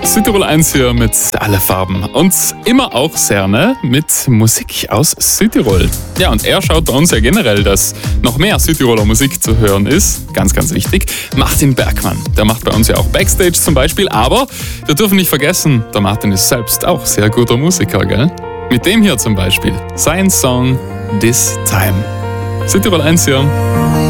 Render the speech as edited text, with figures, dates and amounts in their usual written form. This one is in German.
Südtirol 1 hier mit Alle Farben und immer auch Serne mit Musik aus Südtirol. Ja, und er schaut bei uns ja generell, dass noch mehr Südtiroler Musik zu hören ist. Ganz, ganz wichtig. Martin Bergmann, der macht bei uns ja auch Backstage zum Beispiel, aber wir dürfen nicht vergessen, der Martin ist selbst auch sehr guter Musiker, gell? Mit dem hier zum Beispiel, sein Song This Time. Südtirol 1 hier.